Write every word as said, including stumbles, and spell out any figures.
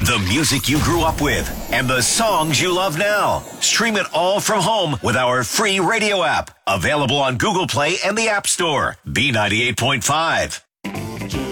The music you grew up with and the songs you love now. Stream it all from home with our free radio app. Available on Google Play and the App Store. B ninety-eight point five.